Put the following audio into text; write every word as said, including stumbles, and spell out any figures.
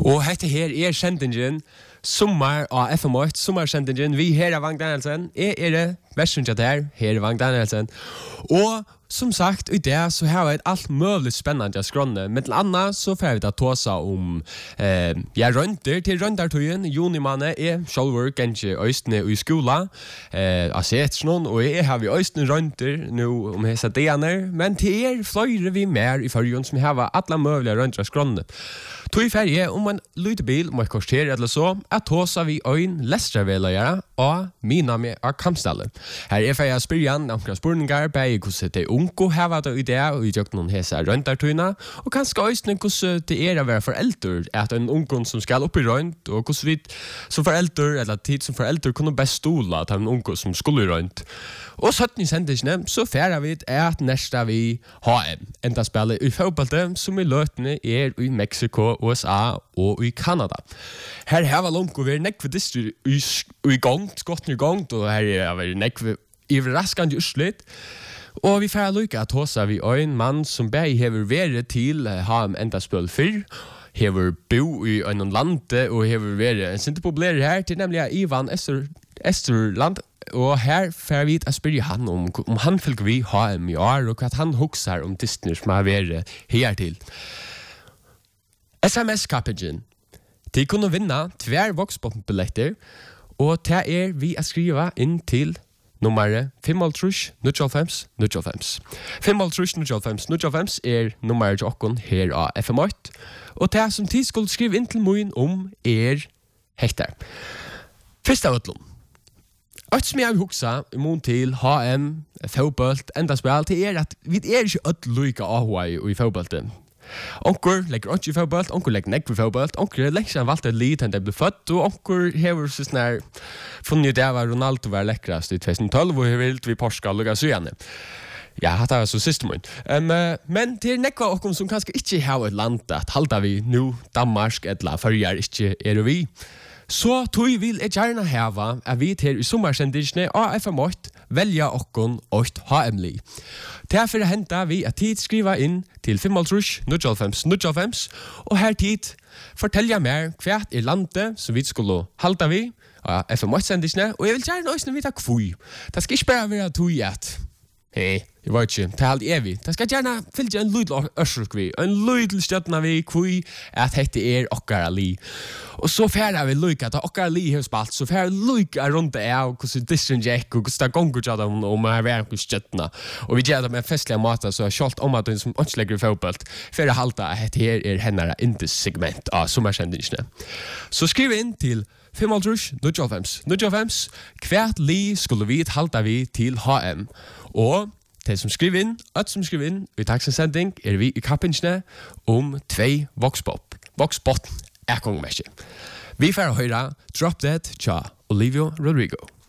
Og hette her er sendingen Sommar av F M åtte, sommarsendingen. Vi her er Vang Danielsen. Jeg er det versen til der, her er Vang Danielsen. Og som sagt, i det så har vi et alt mulig spennende skrånne. Men til annet så får vi da tåsa om eh, jeg rønter til røntertøyen. Jonimanne er sjølver ganske østene i skolen. Eh, jeg ser etter noen, og jeg har vi østene rønter nå om hese dener. Men til er flere vi mer i førjen som har alle mulige rønter skrånne. Tog i ferie om en lydebil om et kvarter eller så, at tåsa vi øyn lesterveløyere og mina med av kampstallet. Her er ferie spyrjan, omkring spurningar, bare hvordan det er unge hava det i det, og vi gjør noen hese røntartøyene, og kanskje også hvordan det er å være foreldre, at en unge som skal opp i rønt, og hvordan vi som foreldre, eller tid som foreldre, kunne best stola til en unge som skulle i rønt. Og sytten i sendisene, så færer vi at neste vi har enda spillet i fotballet, som i løtene er i Mexico, U S A og i Kanada. Her har vi langt over nekve distri i gang, skotten i gang, og her har vi nekve i raskende utslitt. Og vi får lykke at hos vi en mann som bare hever vært til å ha enda spill før, hever bo i en lande og hever vært en sinte populær her til nemlig Ivan Ester, Esterland. Og her får vi å spørre han om, om han følger vi ha en i år, og hva han hukser om Disney som har vært her til. S M S-kappingen. De kunne vinne tver voksbombbilletter, og det er vi å skrive inn til nummeret fem tre null fem null fem. fem tre null fem null fem er nummeret til åkken her av F M åtte, og det som de skulle skrive inn til min om er hektar. Først av utlån. Alt som jeg har hukset i mån til H M, fotball, enda spill, det er at vi er ikke ødel lykke av i, i fotballen. Onkur legger ikke i fotball, onkur legger nekk i fotball, onkur legger seg valgt et litt enn det ble født, og onkur hever sånn her funnet det var Ronaldo var lekkrast i tjugo tolv, og hever vilt vi Portugal lukka søgjane. Ja, hatt er så siste mån. Um, men det er nekva okkur som kanskje ikke har et land at halda vi nu Danmark eller førjar ikke er vi. Så tog vil jeg gjerne hava at vi til i sommersendisene av F M åtte velja okkon åtte H M-li. Derfor henta vi at tid skriva inn til fem tre null fem null fem, og her tid fortelja mer hvert er landet som vi skulle halda vi av F M åtte-sendisene, og jeg vil gjerne også vite kvui. Det skal ikke bare være tog at hei, jeg vet ikke, det er alt evig. Det skal gjerne fylge en lydel ørsruk vi, en lydel støttene vi, kvui, at dette er okkara li. Og så færer vi lykka, at okkara li har spalt, så færer lykka rundt det av hvordan distrin gikk, og hvordan det gonger til dem, og man har vært hos støttene. Og vi gjør det med festlige måter, så kjolt om at den som ønslegger i fotballt, for å halte at dette her er hennara indus-segment av sommersendingene. Så skriv inn til fem tre null fem null fem, hvert li skulle vi halta vi til H M. Og de som skriver inn, at som skriver inn i taksensending, er vi i kappingene om tvei voksbott. Voksbott er kongmessig. Vi får høre Drop Dead tja Olivia Rodrigo.